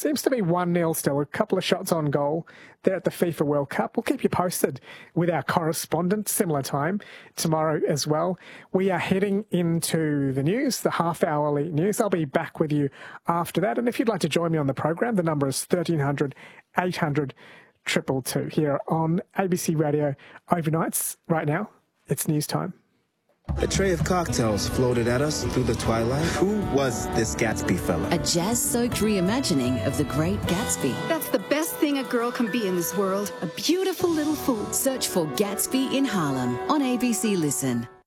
Seems to be 1-0 still, a couple of shots on goal there at the FIFA World Cup. We'll keep you posted with our correspondent, similar time tomorrow as well. We are heading into the news, the half-hourly news. I'll be back with you after that. And if you'd like to join me on the program, the number is 1300 800 222 here on ABC Radio Overnights. Right now, it's news time. A tray of cocktails floated at us through the twilight. Who was this Gatsby fella? A jazz-soaked reimagining of The Great Gatsby. That's the best thing a girl can be in this world. A beautiful little fool. Search for Gatsby in Harlem on ABC Listen.